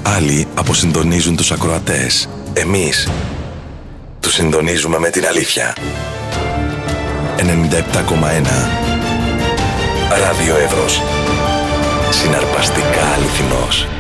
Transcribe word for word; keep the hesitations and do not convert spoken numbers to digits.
Άλλοι αποσυντονίζουν τους ακροατές. Εμείς τους συντονίζουμε με την αλήθεια. ενενήντα επτά κόμμα ένα Ράδιο Εύρος. Συναρπαστικά αληθινός.